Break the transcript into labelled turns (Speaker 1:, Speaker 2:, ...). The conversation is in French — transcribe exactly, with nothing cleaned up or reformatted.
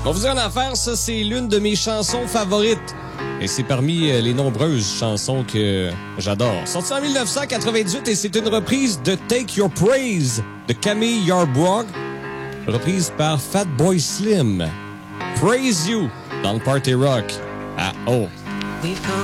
Speaker 1: On vous dit en affaire, ça, c'est l'une de mes chansons favorites. Et c'est parmi les nombreuses chansons que j'adore. Sorti en dix-neuf cent quatre-vingt-dix-huit et c'est une reprise de Take Your Praise de Camille Yarbrough, reprise par Fatboy Slim. Praise You dans le Party Rock à O.